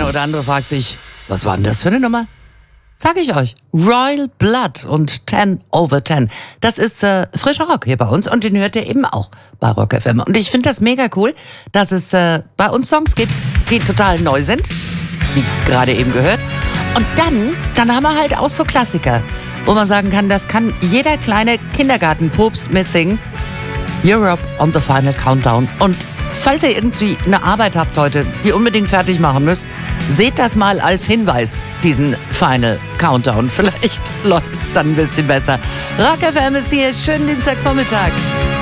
eine oder andere fragt sich, was war denn das für eine Nummer? Sag ich euch, Royal Blood und 10 over 10. Das ist frischer Rock hier bei uns und den hört ihr eben auch bei Rock FM. Und ich finde das mega cool, dass es bei uns Songs gibt, die total neu sind, wie gerade eben gehört. Und dann haben wir halt auch so Klassiker, wo man sagen kann, das kann jeder kleine Kindergartenpups mitsingen. Europe on the Final Countdown. Und falls ihr irgendwie eine Arbeit habt heute, die unbedingt fertig machen müsst, seht das mal als Hinweis, diesen Final Countdown. Vielleicht läuft es dann ein bisschen besser. Rock FM ist hier, schönen Dienstagvormittag.